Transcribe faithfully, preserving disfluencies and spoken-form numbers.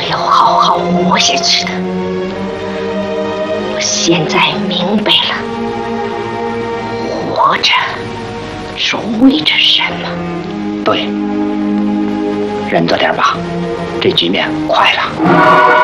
我要好好活下去的。我现在明白了，活着是为着什么。 对，认真点吧，这局面快了。